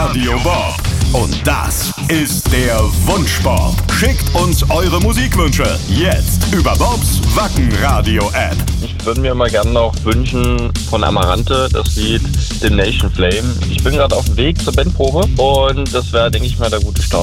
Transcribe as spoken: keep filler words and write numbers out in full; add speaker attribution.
Speaker 1: Radio Bob. Und das ist der Wunschbob. Schickt uns eure Musikwünsche jetzt über Bobs Wacken-Radio-App.
Speaker 2: Ich würde mir mal gerne noch wünschen von Amarante das Lied Damnation Flame. Ich bin gerade auf dem Weg zur Bandprobe und das wäre, denke ich mal, der gute Start.